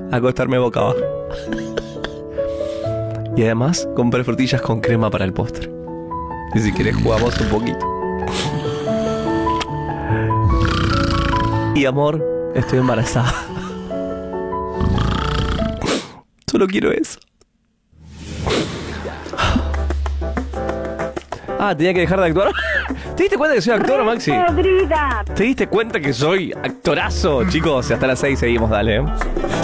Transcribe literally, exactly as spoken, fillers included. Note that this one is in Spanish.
acostarme boca abajo. Y además compré frutillas con crema para el postre. Y si querés jugamos un poquito. Y amor, estoy embarazada. Solo quiero eso. Ah, tenía que dejar de actuar. ¿Te diste cuenta que soy actor, Maxi? ¿Te diste cuenta que soy actorazo? Chicos, hasta las seis seguimos, dale.